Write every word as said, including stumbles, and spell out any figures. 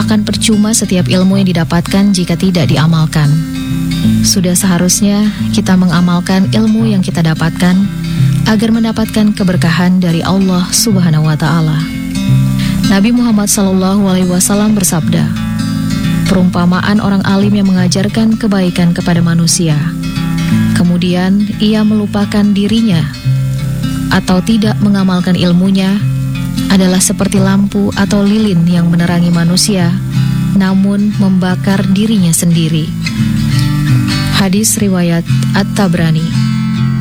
akan percuma setiap ilmu yang didapatkan jika tidak diamalkan. Sudah seharusnya kita mengamalkan ilmu yang kita dapatkan agar mendapatkan keberkahan dari Allah Subhanahu wa Ta'ala. Nabi Muhammad sallallahu alaihi wasallam bersabda, perumpamaan orang alim yang mengajarkan kebaikan kepada manusia, kemudian ia melupakan dirinya atau tidak mengamalkan ilmunya, adalah seperti lampu atau lilin yang menerangi manusia, namun membakar dirinya sendiri. Hadis riwayat At-Tabrani.